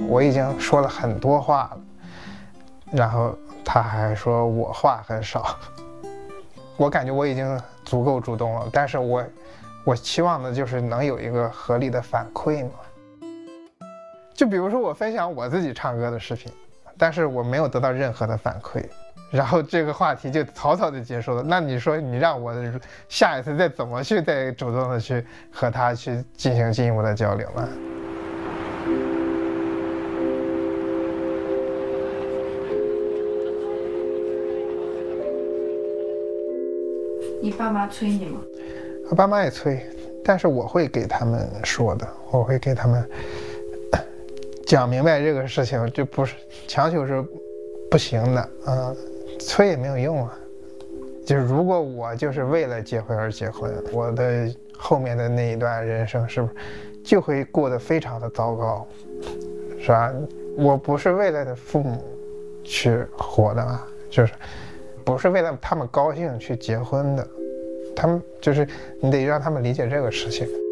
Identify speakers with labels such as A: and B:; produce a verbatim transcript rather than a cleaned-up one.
A: 我已经说了很多话了，然后他还说我话很少。我感觉我已经足够主动了，但是我我期望的就是能有一个合理的反馈嘛。就比如说我分享我自己唱歌的视频，但是我没有得到任何的反馈，然后这个话题就草草的结束了。那你说你让我下一次再怎么去再主动的去和他去进行进一步的交流呢？
B: 你爸妈催你吗？
A: 我爸妈也催，但是我会给他们说的，我会给他们讲明白这个事情，就不是强求是不行的，嗯，催也没有用啊。就是如果我就是为了结婚而结婚，我的后面的那一段人生是不是就会过得非常的糟糕，是吧？我不是为了父母去活的嘛，就是不是为了他们高兴去结婚的，他们就是你得让他们理解这个事情。